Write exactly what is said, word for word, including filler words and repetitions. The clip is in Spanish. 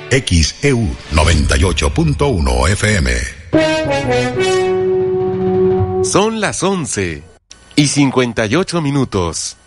X E U noventa y ocho punto uno F M. Son las once y cincuenta y ocho minutos.